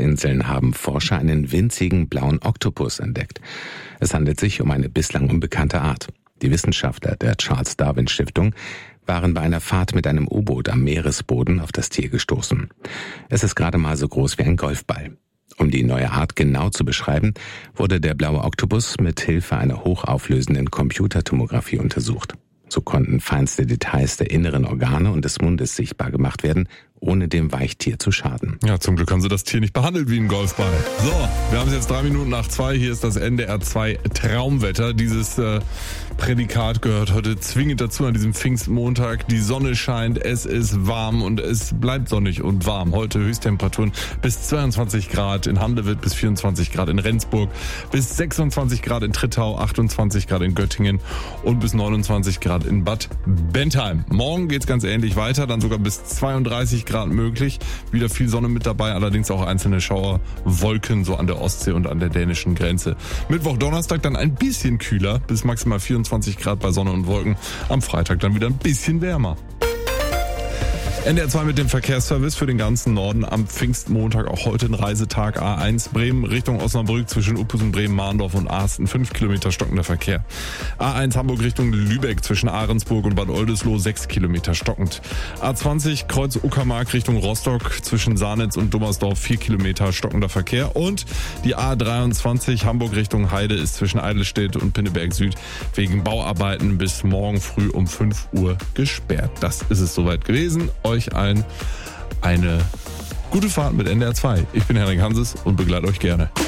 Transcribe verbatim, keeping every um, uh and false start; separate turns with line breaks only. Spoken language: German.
Nordpolinseln haben Forscher einen winzigen blauen Oktopus entdeckt. Es handelt sich um eine bislang unbekannte Art. Die Wissenschaftler der Charles Darwin Stiftung waren bei einer Fahrt mit einem U-Boot am Meeresboden auf das Tier gestoßen. Es ist gerade mal so groß wie ein Golfball. Um die neue Art genau zu beschreiben, wurde der blaue Oktopus mit Hilfe einer hochauflösenden Computertomographie untersucht. So konnten feinste Details der inneren Organe und des Mundes sichtbar gemacht werden, ohne dem Weichtier zu schaden.
Ja, zum Glück haben sie das Tier nicht behandelt wie ein Golfball. So, wir haben es jetzt drei Minuten nach zwei. Hier ist das N D R zwei Traumwetter. Dieses äh, Prädikat gehört heute zwingend dazu an diesem Pfingstmontag. Die Sonne scheint, es ist warm und es bleibt sonnig und warm. Heute Höchsttemperaturen bis zweiundzwanzig Grad in Handewitt, bis vierundzwanzig Grad in Rendsburg, bis sechsundzwanzig Grad in Trittau, achtundzwanzig Grad in Göttingen und bis neunundzwanzig Grad in Bad Bentheim. Morgen geht's ganz ähnlich weiter, dann sogar bis zweiunddreißig Grad möglich. Wieder viel Sonne mit dabei, allerdings auch einzelne Schauerwolken so an der Ostsee und an der dänischen Grenze. Mittwoch, Donnerstag dann ein bisschen kühler, bis maximal vierundzwanzig Grad bei Sonne und Wolken. Am Freitag dann wieder ein bisschen wärmer. N D R zwei mit dem Verkehrsservice für den ganzen Norden am Pfingstmontag, auch heute ein Reisetag. A eins Bremen Richtung Osnabrück zwischen Uppusen, Bremen, Mahndorf und Asten, fünf Kilometer stockender Verkehr. A eins Hamburg Richtung Lübeck zwischen Ahrensburg und Bad Oldesloe, sechs Kilometer stockend. A zwanzig Kreuz Uckermark Richtung Rostock zwischen Sahnitz und Dummersdorf, vier Kilometer stockender Verkehr. Und die A dreiundzwanzig Hamburg Richtung Heide ist zwischen Eidelstedt und Pinneberg Süd wegen Bauarbeiten bis morgen früh um fünf Uhr gesperrt. Das ist es soweit gewesen. Euch allen eine gute Fahrt mit N D R zwei. Ich bin Henrik Hanses und begleite euch gerne.